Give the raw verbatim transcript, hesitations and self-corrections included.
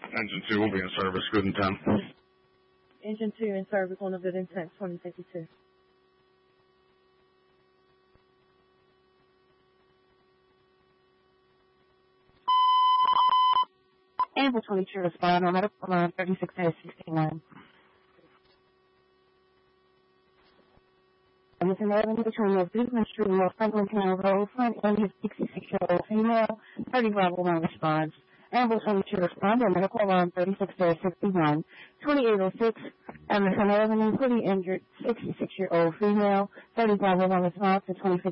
Engine two will be in service, good intent. Engine two in service on a good intent, twenty fifty-two. Amber twenty-two respond on medical line thirty-six sixty-one. And it's an avenue between the Beekman Street and North Franklin Town Road, front end is sixty-six-year-old female, thirty-five oh one response. Amber twenty-two respond on medical line thirty-six sixty-one, twenty-eight oh six, Emerson Avenue, pretty injured, sixty-six-year-old female, thirty-five oh one response to twenty